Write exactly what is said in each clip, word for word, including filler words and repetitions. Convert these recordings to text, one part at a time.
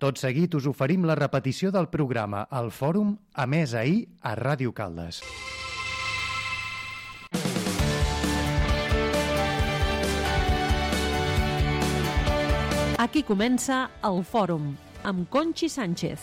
Tot seguit us oferim la repetició del programa El Fòrum, emès ahir a Ràdio Caldes. Aquí comença El Fòrum, amb Conxi Sánchez.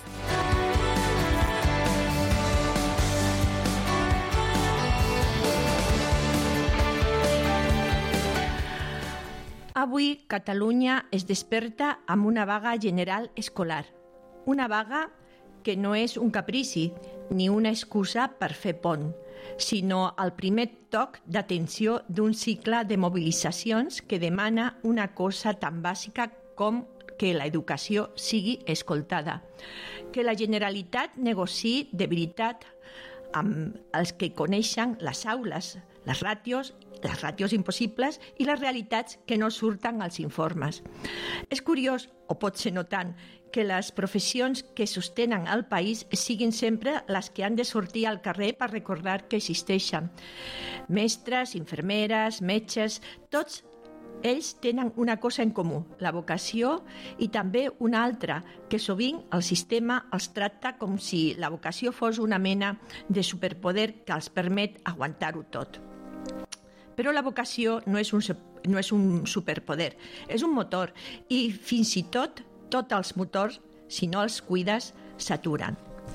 Avui, Catalunya es desperta amb una vaga general escolar. Una vaga que no és un caprici ni una excusa per fer pont, sinó el primer toc d'atenció d'un cicle de mobilitzacions que demana una cosa tan bàsica com que l'educació sigui escoltada, que la Generalitat negociï de veritat amb els que coneixen les aules, les ràtios, les ràtios impossibles i les realitats que no surten als informes. És curiós, o pot ser no tant, que les professions que sostenen el país siguin sempre les que han de sortir al carrer per recordar que existeixen. Mestres, infermeres, metges, tots ells tenen una cosa en comú, la vocació, i també una altra, que sovint el sistema els tracta com si la vocació fos una mena de superpoder que els permet aguantar-ho tot. Però la vocació no és un, no és un superpoder, és un motor, i fins i tot, tots els motors, si no els cuides, s'aturen.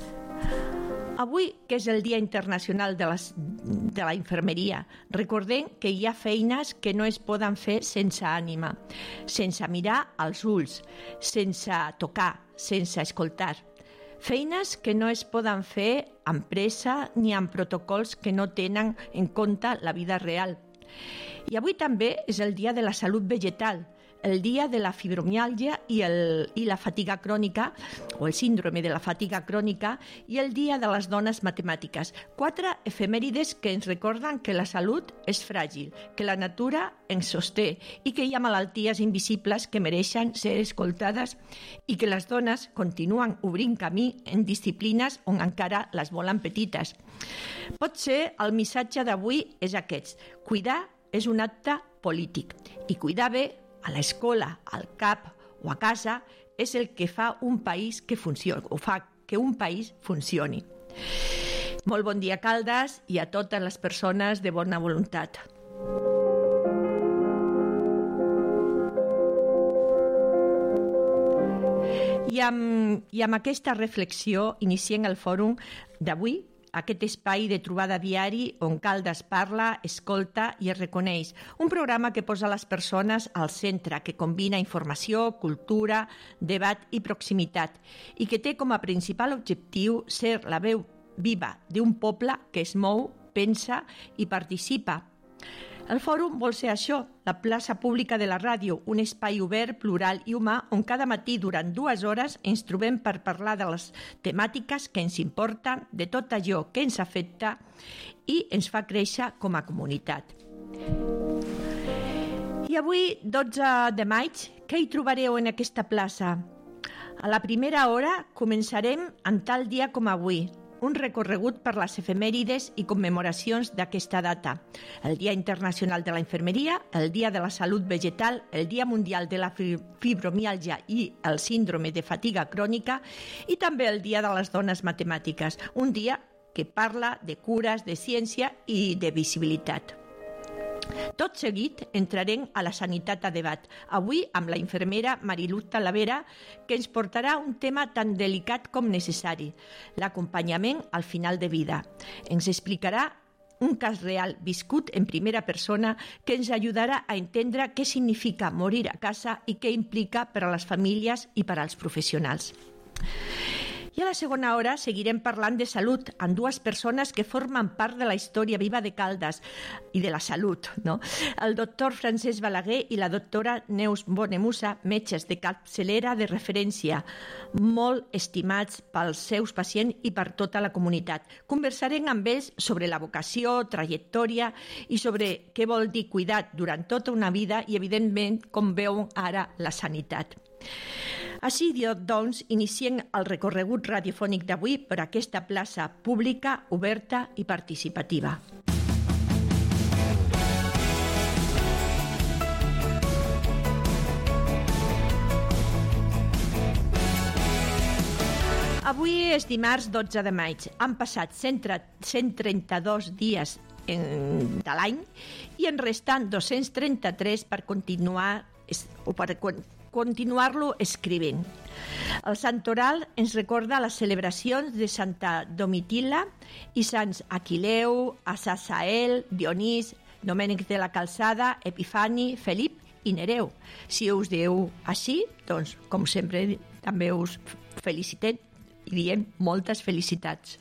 Avui, que és el Dia Internacional de, les, de la Infermeria, recordem que hi ha feines que no es poden fer sense ànima, sense mirar als ulls, sense tocar, sense escoltar. Feines que no es poden fer amb pressa ni amb protocols que no tenen en compte la vida real. I avui també és el Dia de la Salut Vegetal, el dia de la fibromiàlgia i, el, i la fatiga crònica, o el síndrome de la fatiga crònica, i el dia de les dones matemàtiques. Quatre efemèrides que ens recorden que la salut és fràgil, que la natura ens sosté i que hi ha malalties invisibles que mereixen ser escoltades i que les dones continuen obrint camí en disciplines on encara les volen petites. Potser el missatge d'avui és aquest. Cuidar és un acte polític i cuidar bé a l'escola, al cap o a casa és el que fa un país que funcioni, o fa que un país funcioni. Molt bon dia, Caldes, i a totes les persones de bona voluntat. I amb, i amb aquesta reflexió iniciem el fòrum d'avui, aquest espai de trobada diari on Caldes parla, escolta i es reconeix. Un programa que posa les persones al centre, que combina informació, cultura, debat i proximitat i que té com a principal objectiu ser la veu viva d'un poble que es mou, pensa i participa. El fòrum vol ser això, la plaça pública de la ràdio, un espai obert, plural i humà on cada matí durant dues hores ens trobem per parlar de les temàtiques que ens importen, de tot allò que ens afecta i ens fa créixer com a comunitat. I avui, dotze de maig, què hi trobareu en aquesta plaça? A la primera hora començarem en tal dia com avui, un recorregut per les efemèrides i commemoracions d'aquesta data. El Dia Internacional de la Infermeria, el Dia de la Salut Vegetal, el Dia Mundial de la Fibromiàlgia i el Síndrome de Fatiga Crònica i també el Dia de les Dones Matemàtiques, un dia que parla de cures, de ciència i de visibilitat. Tot seguit entrarem a la sanitat a debat, avui amb la infermera Mariluz Talavera, que ens portarà un tema tan delicat com necessari, l'acompanyament al final de vida. Ens explicarà un cas real viscut en primera persona que ens ajudarà a entendre què significa morir a casa i què implica per a les famílies i per als professionals. I a la segona hora seguirem parlant de salut amb dues persones que formen part de la història viva de Caldes i de la salut, no? El doctor Francesc Balaguer i la doctora Neus Bonemusa, metges de capçalera de referència, molt estimats pels seus pacients i per tota la comunitat. Conversarem amb ells sobre la vocació, trajectòria i sobre què vol dir cuidar durant tota una vida i, evidentment, com veuen ara la sanitat. Així, doncs, iniciem el recorregut radiofònic d'avui per aquesta plaça pública, oberta i participativa. avui és dimarts dotze de maig. Han passat cent trenta-dos dies en, de l'any i en resten dos-cents trenta-tres per continuar o per continuar-lo escrivint. El santoral ens recorda les celebracions de Santa Domitila i Sants Aquileu, Asasael, Dionís, Domènec de la Calçada, Epifani, Felip i Nereu. Si us dieu així, doncs, com sempre, també us felicitem i diem moltes felicitats.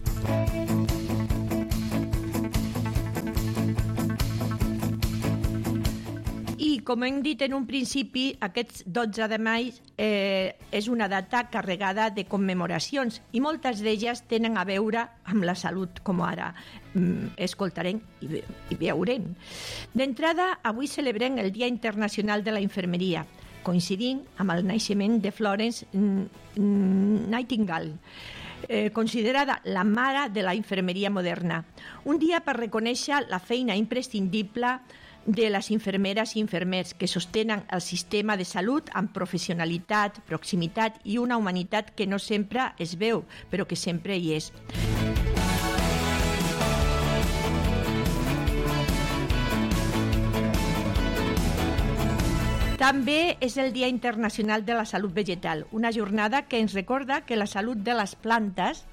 I, com hem dit en un principi, aquest dotze de maig eh, és una data carregada de commemoracions i moltes d'elles tenen a veure amb la salut, com ara mm, escoltarem i, i veurem. D'entrada, avui celebrem el Dia Internacional de la Infermeria, coincidint amb el naixement de Florence Nightingale, eh, considerada la mare de la infermeria moderna. Un dia per reconèixer la feina imprescindible de les infermeres i infermers que sostenen el sistema de salut amb professionalitat, proximitat i una humanitat que no sempre es veu, però que sempre hi és. També és el Dia Internacional de la Salut Vegetal, una jornada que ens recorda que la salut de les plantes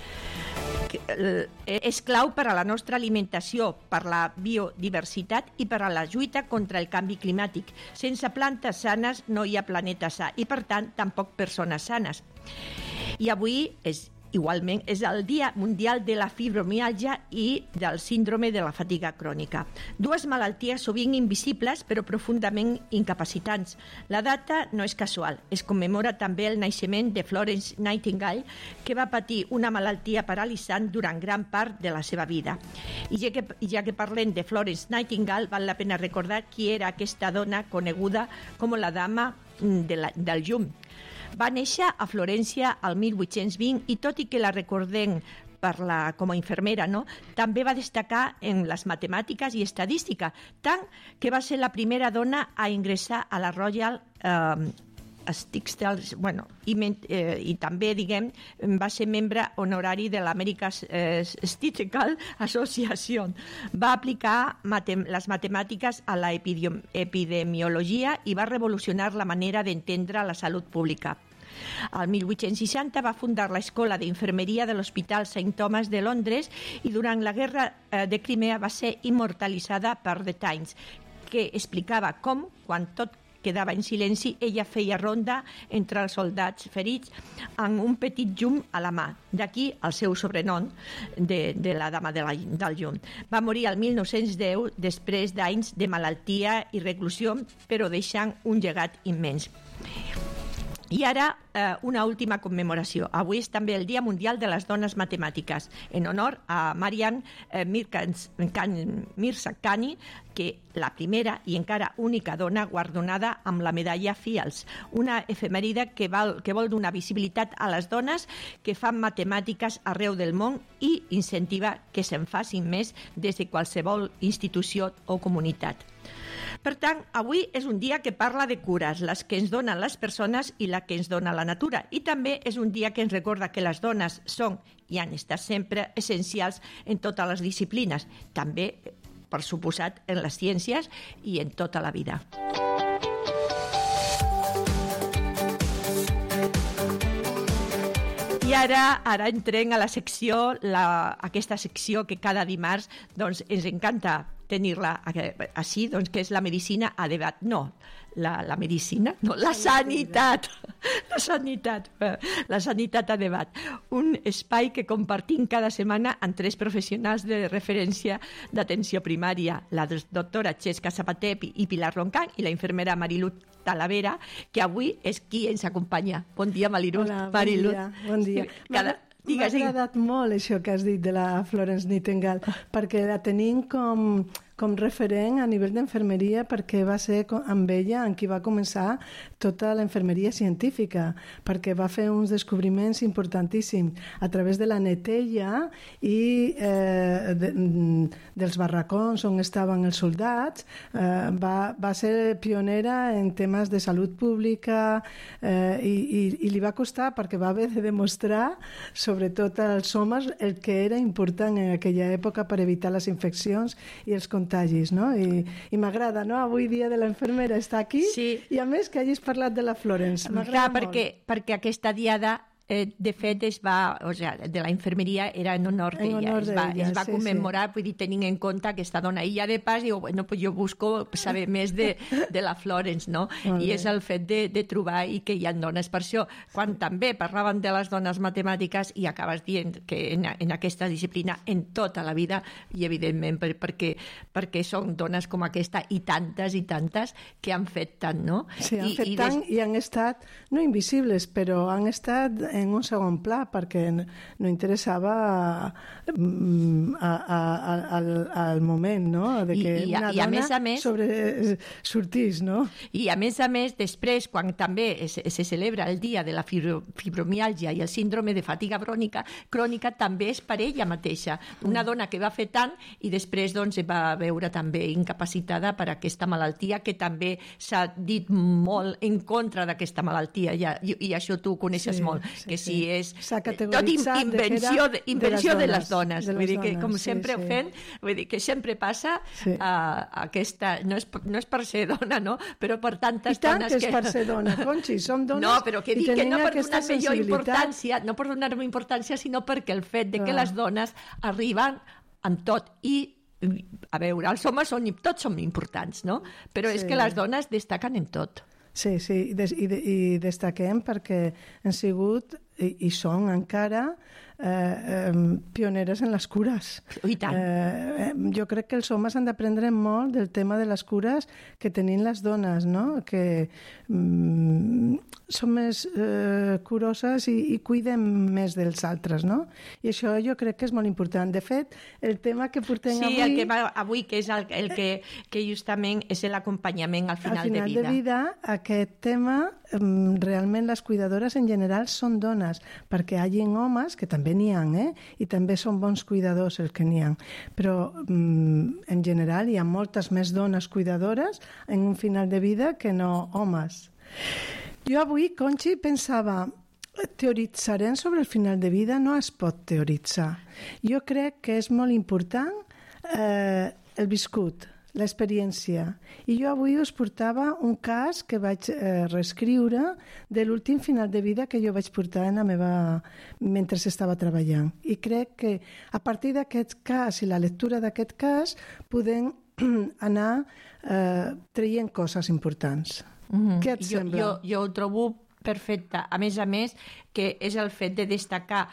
és clau per a la nostra alimentació, per la biodiversitat i per a la lluita contra el canvi climàtic. Sense plantes sanes no hi ha planeta sa i, per tant, tampoc persones sanes. I avui és igualment és el Dia Mundial de la Fibromiàlgia i del Síndrome de la Fatiga Crònica. Dues malalties sovint invisibles però profundament incapacitants. La data no és casual. Es commemora també el naixement de Florence Nightingale, que va patir una malaltia paralitzant durant gran part de la seva vida. I ja que, ja que parlem de Florence Nightingale, val la pena recordar qui era aquesta dona coneguda com la dama de la, del llum. Va néixer a Florència al mil vuit-cents vint i tot i que la recordem per la, com a infermera, no? També va destacar en les matemàtiques i estadística, tant que va ser la primera dona a ingressar a la Royal eh, Statistical, bueno, i, eh, i també, diguem, va ser membre honorari de l'American eh, Statistical Association. Va aplicar matem les matemàtiques a la epidemiologia i va revolucionar la manera d'entendre la salut pública. Al mil vuit-cents seixanta va fundar l'Escola d'Infermeria de l'Hospital Saint Thomas de Londres i durant la Guerra de Crimea va ser immortalitzada per The Times, que explicava com, quan tot quedava en silenci, ella feia ronda entre els soldats ferits amb un petit llum a la mà. D'aquí el seu sobrenom de, de la dama de la, del llum. Va morir el mil nou-cents deu després d'anys de malaltia i reclusió, però deixant un llegat immens. I ara, eh, una última commemoració. Avui és també el Dia Mundial de les Dones Matemàtiques, en honor a Mariam eh, Mirzakhani, que la primera i encara única dona guardonada amb la medalla Fields, una efemèride que, val, que vol donar visibilitat a les dones que fan matemàtiques arreu del món i incentiva que se'n facin més des de qualsevol institució o comunitat. Per tant, avui és un dia que parla de cures, les que ens donen les persones i la que ens dona la natura. I també és un dia que ens recorda que les dones són i han estat sempre essencials en totes les disciplines, també, per suposat, en les ciències i en tota la vida. I ara, ara entrem a la secció, la, aquesta secció que cada dimarts doncs, ens encanta tenir-la així, doncs, que és la medicina a debat. No, la, la medicina, no, la sanitat. La sanitat, la sanitat a debat. Un espai que compartim cada setmana amb tres professionals de referència d'atenció primària, la doctora Xesca Sabater i Pilar Roncan i la infermera Marilu Talavera, que avui és qui ens acompanya. Bon dia, Marilu. Hola, bon Marilu. dia. Bon dia. Cada... M'ha agradat molt això que has dit de la Florence Nightingale, perquè la tenim com, com referent a nivell d'infermeria, perquè va ser amb ella en qui va començar tota la infermeria científica, perquè va fer uns descobriments importantíssims a través de la netella i eh, de, dels barracons on estaven els soldats. Eh, va, va ser pionera en temes de salut pública eh, i, i, i li va costar perquè va haver de demostrar, sobretot als homes, el que era important en aquella època per evitar les infeccions i els contagis, no? I, i m'agrada, no? Avui dia de la infermera està aquí, sí. I a més que hagis parlat de la Florence. M'agrada molt. Perquè, perquè aquesta diada Eh, de fet, es va, o sigui, de la infermeria era en honor d'ella. Es va, es va sí, commemorar, sí. Vull dir, tenint en compte aquesta dona. I ja de pas diu, bueno, pues jo busco saber més de, de la Florence, no? I és el fet de, de trobar i que hi ha dones. Per això, quan també parlaven de les dones matemàtiques i acabes dient que en, en aquesta disciplina, en tota la vida, i evidentment per, perquè, perquè són dones com aquesta i tantes i tantes que han fet tant, no? Sí, han I, fet i tant des... i han estat, no invisibles, però han estat en un segon pla, perquè no interessava a, a, a, al, al moment, no? De que I, i, una i a dona més a més, sobre, sortís, no? I a més a més, després, quan també es, se celebra el dia de la fibro, fibromiàlgia i el síndrome de fatiga crònica, crònica també és per ella mateixa. Una dona que va fer tant i després doncs, va veure també incapacitada per aquesta malaltia, que també s'ha dit molt en contra d'aquesta malaltia, i, i, i això tu ho coneixes sí, molt, sí, que si sí. és tot invenció de, invenció de les dones, de les vull dir que dones, com sí, sempre sí. ho fem, vull dir que sempre passa sí. uh, aquesta, no és, no és per ser dona, no? Però per tantes I tant dones que és que... per ser dona, Conxi, som dones. No, però que dic que no per donar millor importància, no per donar-me importància, sinó perquè el fet de que les dones arriben amb tot i a veure, els homes són, tots són importants, no? Però sí. És que les dones destaquen en tot. Sí, sí, i, des, i, de, i destaquem perquè han sigut i, i són encara eh, eh, pioneres en les cures. I tant. Eh, jo crec que els homes han d'aprendre molt del tema de les cures que tenim les dones, no? Que mm, són més eh, curoses i, i cuidem més dels altres, no? I això jo crec que és molt important. De fet, el tema que portem sí, avui... Sí, el tema avui, que és el, el que, que justament és l'acompanyament al final, al final de vida. de vida, aquest tema, realment les cuidadores en general són dones, perquè hi ha homes, que també n'hi ha, eh? I també són bons cuidadors els que n'hi ha. Però en general hi ha moltes més dones cuidadores en un final de vida que no homes. Jo avui, Conxi, pensava, teoritzarem sobre el final de vida? No es pot teoritzar. Jo crec que és molt important eh, el viscut, l'experiència. I jo avui us portava un cas que vaig eh, reescriure de l'últim final de vida que jo vaig portar en la meva... mentre estava treballant. I crec que a partir d'aquest cas i la lectura d'aquest cas podem anar eh, traient coses importants. Mm-hmm. Què et jo, sembla? Jo, jo ho trobo perfecte. A més a més, que és el fet de destacar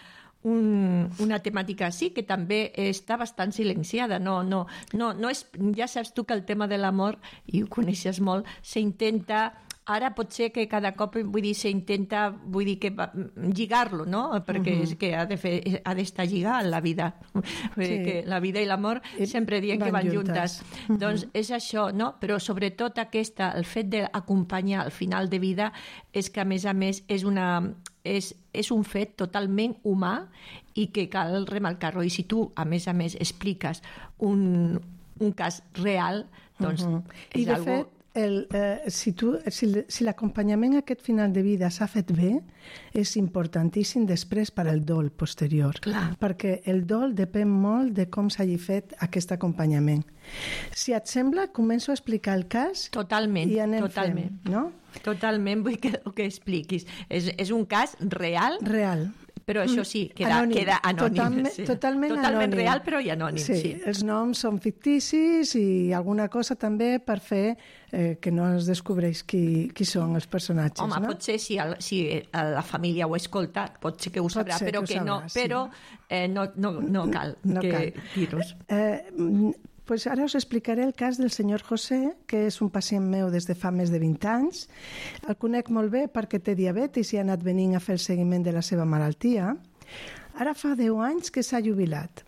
Un, una temàtica així, que també està bastant silenciada. No, no, no, no és, ja saps tu que el tema de l'amor, i ho coneixes molt, s'intenta... Ara pot ser que cada cop, vull dir, s'intenta, vull dir, que lligar-lo, no? Perquè uh-huh. és que ha de fer, ha d'estar lligat la vida. Vull dir sí. que la vida i l'amor sempre diem van que van juntes. juntes. Uh-huh. Doncs és això, no? Però sobretot aquesta, el fet d'acompanyar al final de vida, és que a més a més és una... És, és un fet totalment humà i que cal remarcar-lo. I si tu, a més a més, expliques un, un cas real, doncs uh-huh. és I de algo... fet, el, eh, si, tu, si, si l'acompanyament a aquest final de vida s'ha fet bé, és importantíssim després per al dol posterior. Clar. Perquè el dol depèn molt de com s'hagi fet aquest acompanyament. Si et sembla, començo a explicar el cas totalment, i anem totalment. fent, no? Totalment, vull que, que expliquis. És, és un cas real. Real. Però això sí, queda anònim. Queda anònim Totalment, sí. totalment, totalment anònim. real, però i anònim. Sí, sí, els noms són ficticis i alguna cosa també per fer eh, que no es descobreix qui, qui són els personatges. Home, no? potser si, el, si la família ho escolta, pot ser que ho sabrà, però que, que ho sabrà, no, però sí. eh, no, no, no cal no que cal. dir-nos. Eh, Pues ara us explicaré el cas del senyor José, que és un pacient meu des de fa més de vint anys. El conec molt bé perquè té diabetis i ha anat venint a fer el seguiment de la seva malaltia. Ara fa deu anys que s'ha jubilat.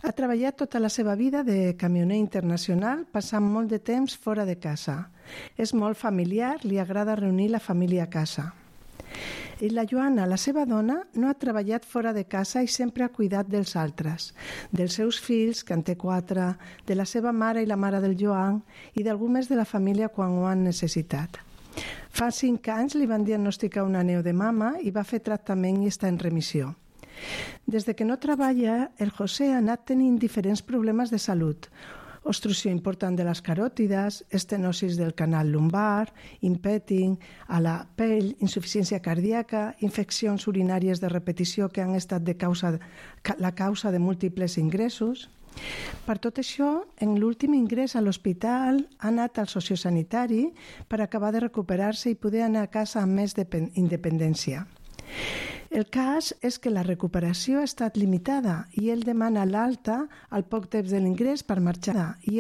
Ha treballat tota la seva vida de camioner internacional, passant molt de temps fora de casa. És molt familiar, li agrada reunir la família a casa. I la Joana, la seva dona, no ha treballat fora de casa i sempre ha cuidat dels altres, dels seus fills, que en té quatre, de la seva mare i la mare del Joan i d'algú més de la família quan ho han necessitat. Fa cinc anys li van diagnosticar una neu de mama i va fer tractament i està en remissió. Des de que no treballa, el José ha anat tenint diferents problemes de salut. Obstrucció important de les caròtides, estenosis del canal lumbar, impetting, a la pell, insuficiència cardíaca, infeccions urinàries de repetició que han estat de causa, la causa de múltiples ingressos. Per tot això, en l'últim ingrés a l'hospital ha anat al sociosanitari per acabar de recuperar-se i poder anar a casa amb més independència. El cas és que la recuperació ha estat limitada i ell demana l'alta al poc temps de l'ingrés per marxar i